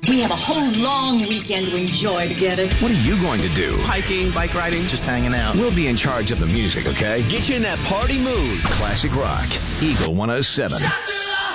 We have a whole long weekend to enjoy together. What are you going to do? Hiking, bike riding, just hanging out. We'll be in charge of the music, okay? Get you in that party mood. Classic rock. Eagle 107.